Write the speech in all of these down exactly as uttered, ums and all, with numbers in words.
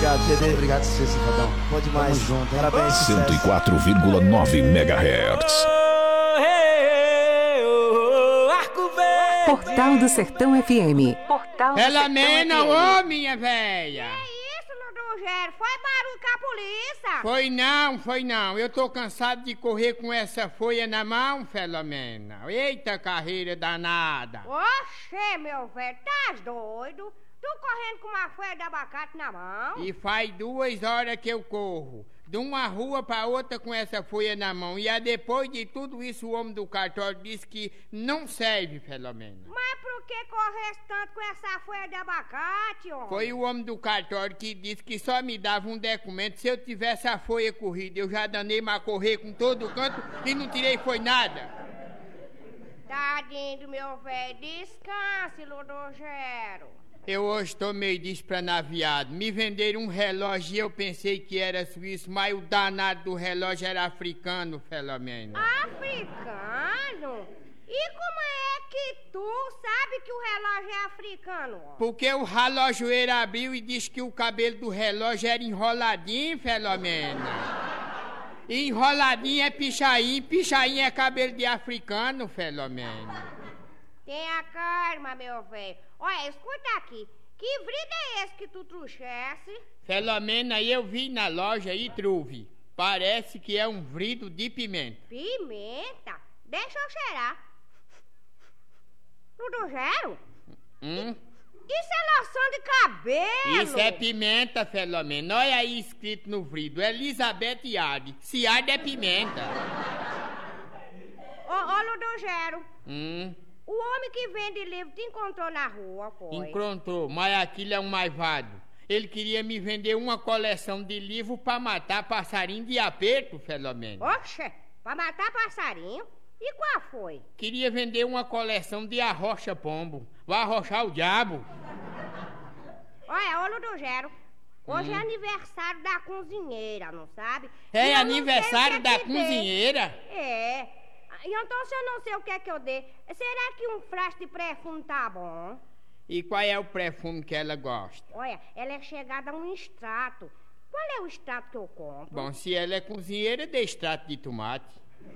Obrigado, G D. Obrigado, Cê Safadão. Bom demais. Tamo junto. Parabéns, cento e quatro vírgula nove megahertz. Portal do Sertão F M. Portal do Ela Sertão mena, F M. ô minha véia! Que isso, Ludogero? Foi barulho com a polícia? Foi não, foi não. Eu tô cansado de correr com essa folha na mão, Filomena. Eita carreira danada. Oxê, meu velho, tá doido? Tu correndo com uma folha de abacate na mão? E faz duas horas que eu corro, de uma rua pra outra com essa folha na mão. E aí, depois de tudo isso, o homem do cartório disse que não serve, Filomena. Mas por que corresse tanto com essa folha de abacate, homem? Foi o homem do cartório que disse que só me dava um documento se eu tivesse a folha corrida. Eu já danei pra correr com todo canto e não tirei foi nada. Tadinho do meu velho, descanse, Ludogero. Eu hoje tô meio despranaviado. Me venderam um relógio e eu pensei que era suíço, mas o danado do relógio era africano, Filomena. Africano? E como é que tu sabe que o relógio é africano? Ó? Porque o relojoeiro abriu e disse que o cabelo do relógio era enroladinho, Filomena. E enroladinho é pichain, pichain é cabelo de africano, Filomena. Tenha calma, meu velho. Olha, escuta aqui. Que vrido é esse que tu trouxesse? Filomena, eu vi na loja e trouxe. Parece que é um vrido de pimenta. Pimenta? Deixa eu cheirar. Ludogero? Hum? Isso é loção de cabelo. Isso é pimenta, Filomena. Olha aí escrito no vrido. Elizabeth Arde. Se arde é pimenta. Ô, ô, Ludogero. Hum? O homem que vende livro te encontrou na rua, foi? Encontrou, mas aquilo é um maivado. Ele queria me vender uma coleção de livros pra matar passarinho de aperto, Filomena. Oxe, pra matar passarinho? E qual foi? Queria vender uma coleção de arrocha pombo. Vai arrochar o diabo. Olha, ô Ludogero, hoje Hum. é aniversário da cozinheira, não sabe? É E eu não sei aniversário o que da é que dê. cozinheira? É. Então, se eu não sei o que é que eu dei, será que um frasco de perfume tá bom? E qual é o perfume que ela gosta? Olha, ela é chegada a um extrato. Qual é o extrato que eu compro? Bom, se ela é cozinheira, dê extrato de tomate.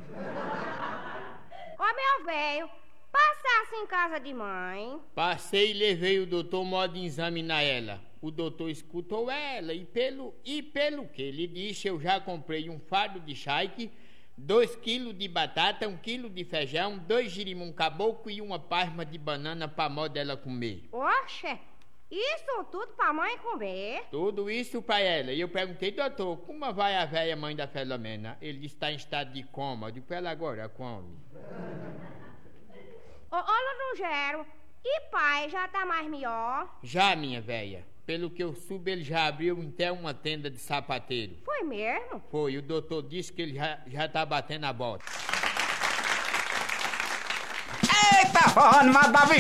Ó, meu velho, passasse em casa de mãe. Passei e levei o doutor modo de examinar ela. O doutor escutou ela e pelo, e pelo que ele disse, eu já comprei um fardo de charque, dois quilos de batata, um quilo de feijão, dois girimum caboclo e uma palma de banana pra mó dela comer. Oxe, isso tudo pra mãe comer? Tudo isso pra ela. E eu perguntei, doutor, como vai a velha mãe da Filomena? Ele está em estado de coma. Eu digo, ela agora come. Ô, ô Ludogero, e pai, já tá mais melhor? Já, minha velha. Pelo que eu soube, ele já abriu até uma tenda de sapateiro. Foi mesmo? Foi, o doutor disse que ele já, já tá batendo a bota. Eita, forró animado da